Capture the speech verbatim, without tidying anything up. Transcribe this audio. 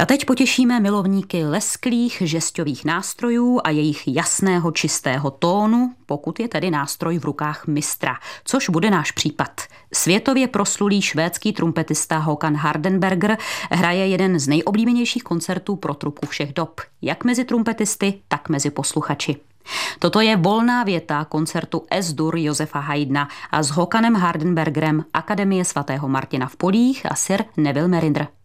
A teď potěšíme milovníky lesklých žesťových nástrojů a jejich jasného čistého tónu, pokud je tedy nástroj v rukách mistra, což bude náš případ. Světově proslulý švédský trumpetista Håkan Hardenberger hraje jeden z nejoblíbenějších koncertů pro trubku všech dob, jak mezi trumpetisty, tak mezi posluchači. Toto je volná věta koncertu Es-dur Josefa Haydna a s Håkanem Hardenbergerem Akademie svatého Martina v Polích a Sir Neville Merinder.